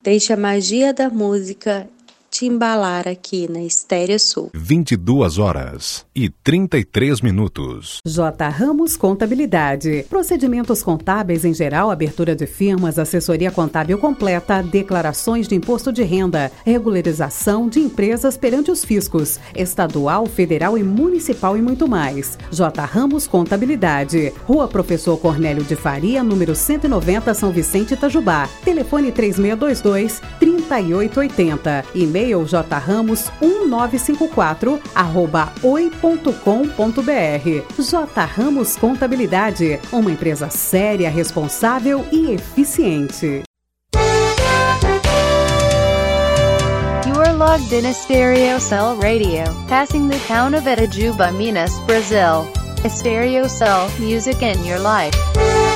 Deixe a magia da música te embalar aqui na Estéreo Sul. 22h33. J. Ramos Contabilidade. Procedimentos contábeis em geral, abertura de firmas, assessoria contábil completa, declarações de imposto de renda, regularização de empresas perante os fiscos, estadual, federal e municipal e muito mais. J. Ramos Contabilidade. Rua Professor Cornélio de Faria, número 190, São Vicente, Itajubá. Telefone 3622-3880. E-mail jramos1954@oi.com.br. J. Ramos Contabilidade, uma empresa séria, responsável e eficiente. You are logged in Estéreo Cell Radio, passing the town of Itajuba, Minas, Brazil. Estéreo Cell, music in your life.